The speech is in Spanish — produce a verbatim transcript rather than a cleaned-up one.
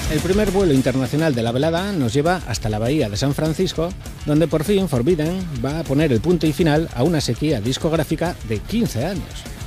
El primer vuelo internacional de la velada nos lleva hasta la bahía de San Francisco, donde por fin Forbidden va a poner el punto y final a una sequía discográfica de quince años.